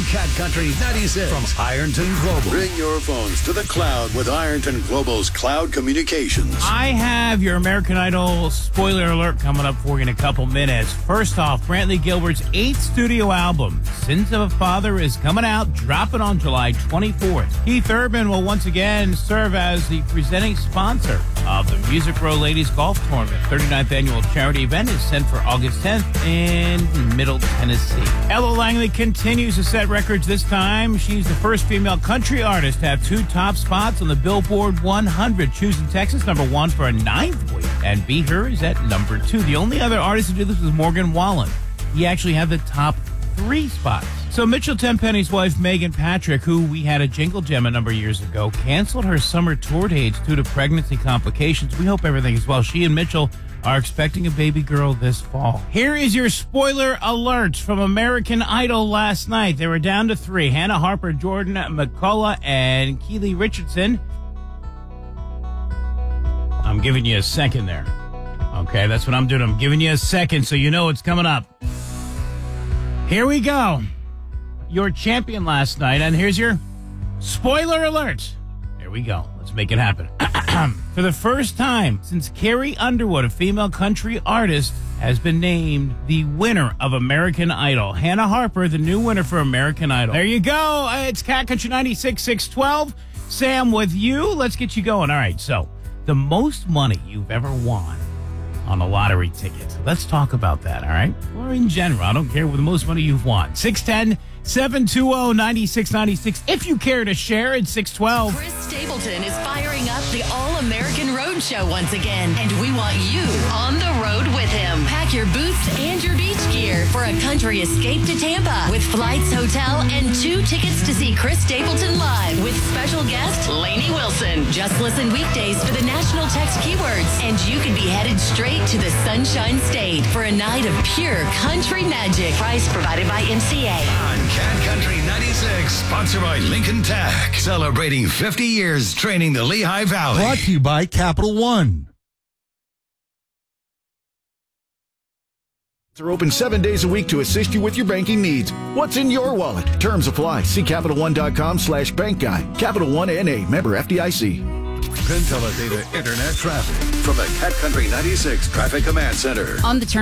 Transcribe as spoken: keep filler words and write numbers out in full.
Cat Country ninety-six from Ironton Global. Bring your phones to the cloud with Ironton Global's cloud communications. I have your American Idol spoiler alert coming up for you in a couple minutes. First off, Brantley Gilbert's eighth studio album, Sins of a Father, is coming out, dropping on July twenty-fourth. Keith Urban will once again serve as the presenting sponsor of the Music Row Ladies Golf Tournament. thirty-ninth annual charity event is set for August tenth in Middle Tennessee. Ella Langley continues to set records this time. She's the first female country artist to have two top spots on the Billboard one hundred, choosing Texas number one for a ninth week, and beat her is at number two. The only other artist to do this was Morgan Wallen. He actually had the top three spots. So Mitchell Tenpenny's wife, Megan Patrick, who we had a Jingle Gem a number of years ago, canceled her summer tour dates due to pregnancy complications. We hope everything is well. She and Mitchell are expecting a baby girl this fall. Here is your spoiler alert from American Idol last night. They were down to three: Hannah Harper, Jordan McCullough, and Keely Richardson. I'm giving you a second there. Okay, that's what I'm doing. I'm giving you a second so you know what's coming up. Here we go. Your champion last night, and here's your spoiler alert. Here we go. Let's make it happen. For the first time since Carrie Underwood, a female country artist, has been named the winner of American Idol. Hannah Harper, the new winner for American Idol. There you go. It's Cat Country ninety-six, six twelve. Sam with you. Let's get you going. All right, so the most money you've ever won on a lottery ticket. Let's talk about that, all right? Or in general. I don't care what the most money you've won. six one zero, seven two zero, nine six nine six. If you care to share, it's six twelve. Chris Stapleton is firing up the All-American Road Show once again, and we want you on the road with him. Pack your boots and your beach gear for a country escape to Tampa with flights, hotel, and two tickets to see Chris Stapleton live with special guest Lainey Wilson. Just listen weekdays for the national text keywords, and you could be headed straight to the Sunshine State for a night of pure country magic. Price provided by M C A. On Cat Country ninety-six, sponsored by Lincoln Tech. Celebrating fifty years training the Lehigh Valley. Brought to you by Capital One. Are open seven days a week to assist you with your banking needs. What's in your wallet? Terms apply. See Capital One dot com slash bank guide. Capital One N A, member F D I C. Consolidated Internet traffic from the Cat Country ninety-six Traffic Command Center. On the turn